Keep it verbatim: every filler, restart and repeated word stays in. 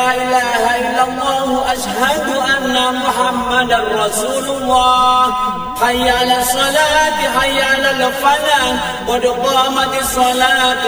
إله إلا الله أشهد أن محمدا رسول الله حي على الصلاة حي على الفلاح قد قامت الصلاة